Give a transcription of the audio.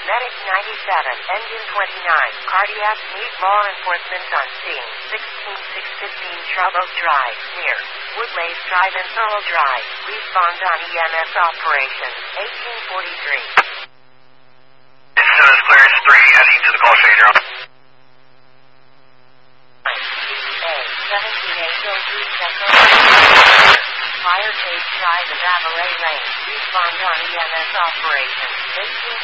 Medic 97, Engine 29, cardiac need law enforcement on scene. 16615 Shrub Oak Drive, near Woodlace Drive and Thurl Drive. Respond on EMS operation. 1843. Clearance 3, heading to the call changer. Fire Chase Drive and Avalanche Lane. Respond on EMS operation. 18